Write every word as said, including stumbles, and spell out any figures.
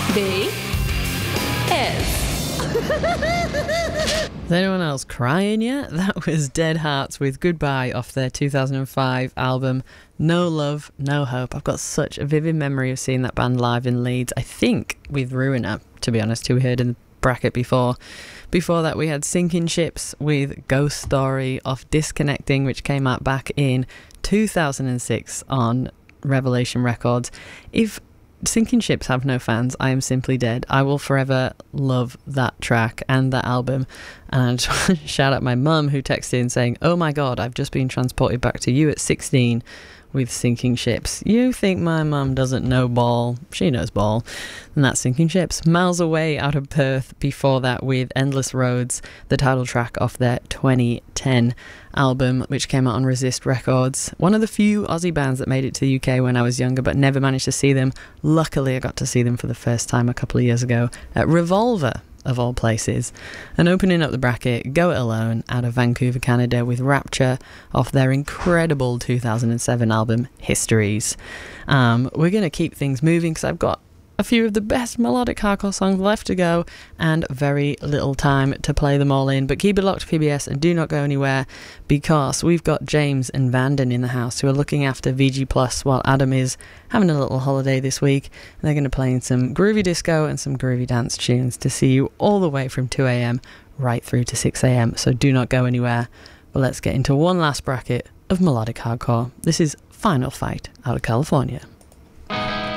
B is. Is anyone else crying yet? That was Dead Hearts with Goodbye off their two thousand five album No Love, No Hope. I've got such a vivid memory of seeing that band live in Leeds, I think with Ruiner, to be honest, who we heard in the bracket before. Before that we had Sinking Ships with Ghost Story off Disconnecting, which came out back in two thousand six on Revelation Records. If Sinking Ships have no fans, I am simply dead. I will forever love that track and that album. And I just want to shout out my mum who texted in saying, oh my god, I've just been transported back to you at sixteen with Sinking Ships. You think my mum doesn't know ball? She knows ball. And that's Sinking Ships. Miles Away out of Perth before that with Endless Roads, the title track off their twenty ten album, which came out on Resist Records. One of the few Aussie bands that made it to the U K when I was younger but never managed to see them. Luckily I got to see them for the first time a couple of years ago at Revolver, of all places. And opening up the bracket, Go It Alone out of Vancouver, Canada with Rapture off their incredible two thousand seven album Histories. Um, we're going to keep things moving because I've got a few of the best melodic hardcore songs left to go and very little time to play them all in, but keep it locked to P B S and do not go anywhere because we've got James and Vanden in the house who are looking after V G Plus while Adam is having a little holiday this week, and they're going to play in some groovy disco and some groovy dance tunes to see you all the way from two a.m. right through to six a.m. so do not go anywhere. But let's get into one last bracket of melodic hardcore. This is Final Fight out of California.